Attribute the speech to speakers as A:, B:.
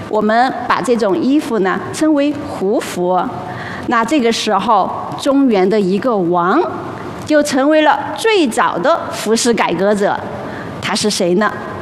A: 我们把这种衣服呢称为胡服。那这个时候，中原的一个王就成为了最早的服饰改革者，他是谁呢？